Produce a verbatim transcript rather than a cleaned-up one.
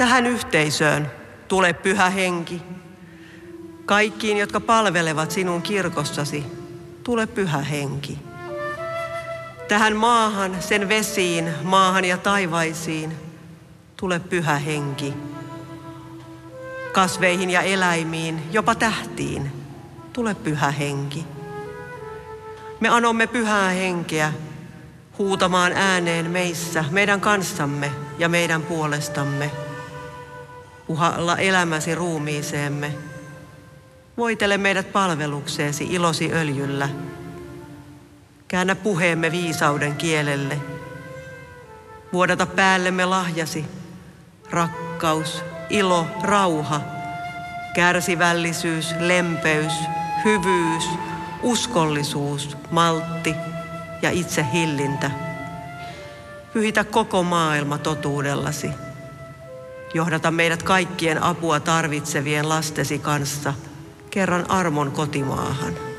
Tähän yhteisöön tule Pyhä Henki. Kaikkiin, jotka palvelevat sinun kirkossasi, tule Pyhä Henki. Tähän maahan, sen vesiin, maahan ja taivaisiin, tule Pyhä Henki. Kasveihin ja eläimiin, jopa tähtiin, tule Pyhä Henki. Me anomme Pyhää Henkeä huutamaan ääneen meissä, meidän kanssamme ja meidän puolestamme. Puhalla elämäsi ruumiiseemme. Voitele meidät palvelukseesi ilosi öljyllä. Käännä puheemme viisauden kielelle. Vuodata päällemme lahjasi, rakkaus, ilo, rauha, kärsivällisyys, lempeys, hyvyys, uskollisuus, maltti ja itsehillintä. Pyhitä koko maailma totuudellasi. Johdata meidät kaikkien apua tarvitsevien lastesi kanssa kerran armon kotimaahan.